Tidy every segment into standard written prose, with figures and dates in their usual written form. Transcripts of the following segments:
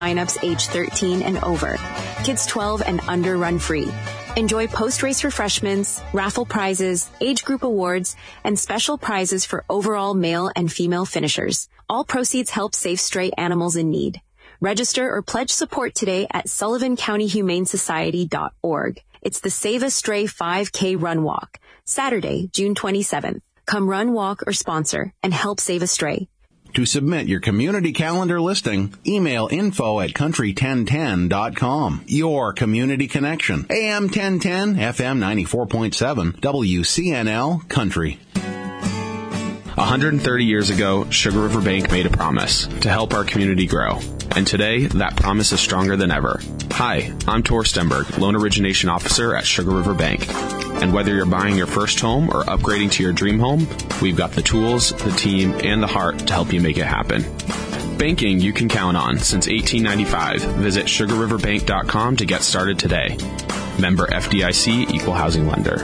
Sign-ups age 13 and over. Kids 12 and under run free. Enjoy post-race refreshments, raffle prizes, age group awards, and special prizes for overall male and female finishers. All proceeds help save stray animals in need. Register or pledge support today at SullivanCountyHumaneSociety.org. It's the Save a Stray 5K Run Walk, Saturday, June 27th. Come run, walk, or sponsor and help save a stray. To submit your community calendar listing, email info@country1010.com. Your community connection. AM 1010, FM 94.7, WCNL Country. 130 years ago, Sugar River Bank made a promise to help our community grow. And today, that promise is stronger than ever. Hi, I'm Tor Stenberg, Loan Origination Officer at Sugar River Bank. And whether you're buying your first home or upgrading to your dream home, we've got the tools, the team, and the heart to help you make it happen. Banking you can count on since 1895. Visit sugarriverbank.com to get started today. Member FDIC, Equal Housing Lender.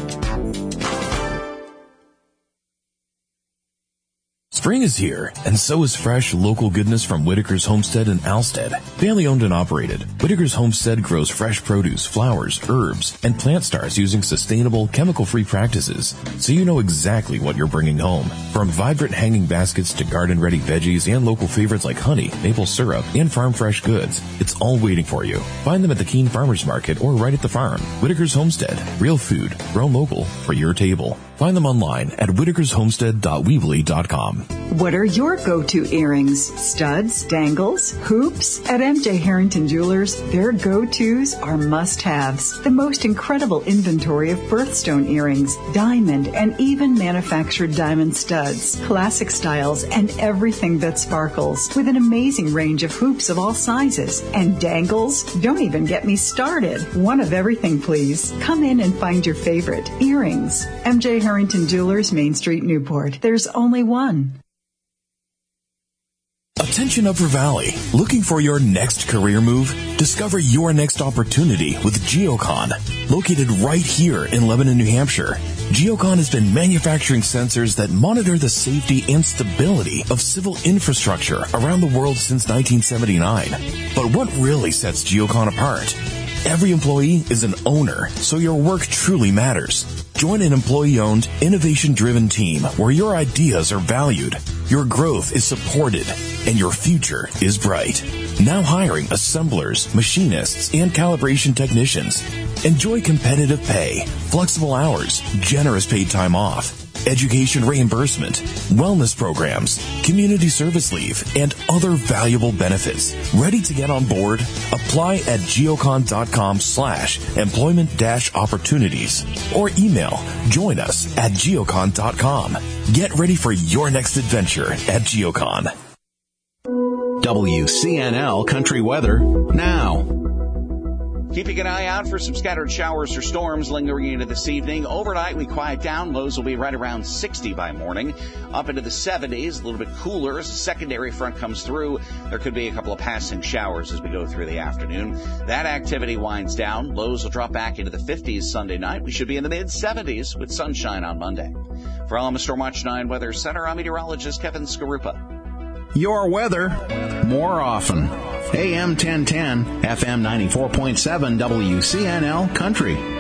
Spring is here, and so is fresh, local goodness from Whitaker's Homestead in Alstead. Family owned and operated, Whitaker's Homestead grows fresh produce, flowers, herbs, and plant stars using sustainable, chemical-free practices, so you know exactly what you're bringing home. From vibrant hanging baskets to garden-ready veggies and local favorites like honey, maple syrup, and farm fresh goods, it's all waiting for you. Find them at the Keene Farmers Market or right at the farm. Whitaker's Homestead, real food, grown local, for your table. Find them online at whitakershomestead.weebly.com. What are your go-to earrings? Studs, dangles, hoops? At MJ Harrington Jewelers, their go-tos are must-haves. The most incredible inventory of birthstone earrings, diamond, and even manufactured diamond studs, classic styles, and everything that sparkles, with an amazing range of hoops of all sizes. And dangles? Don't even get me started. One of everything, please. Come in and find your favorite. Earrings. MJ Harrington Jewelers, Main Street, Newport. There's only one. Attention Upper Valley. Looking for your next career move? Discover your next opportunity with Geocon. Located right here in Lebanon, New Hampshire, Geocon has been manufacturing sensors that monitor the safety and stability of civil infrastructure around the world since 1979. But what really sets Geocon apart? Every employee is an owner, so your work truly matters. Join an employee-owned, innovation-driven team where your ideas are valued, your growth is supported, and your future is bright. Now hiring assemblers, machinists, and calibration technicians. Enjoy competitive pay, flexible hours, generous paid time off, education reimbursement, wellness programs, community service leave, and other valuable benefits. Ready to get on board? Apply at geocon.com/employment-opportunities or email join us at geocon.com. Get ready for your next adventure at Geocon. WCNL Country Weather now. Keeping an eye out for some scattered showers or storms lingering into this evening. Overnight, we quiet down. Lows will be right around 60 by morning. Up into the 70s, a little bit cooler as a secondary front comes through. There could be a couple of passing showers as we go through the afternoon. That activity winds down. Lows will drop back into the 50s Sunday night. We should be in the mid-70s with sunshine on Monday. For Alamo Stormwatch 9 Weather Center, I'm meteorologist Kevin Skarupa. Your weather, more often. AM 1010, FM 94.7, WCNL Country.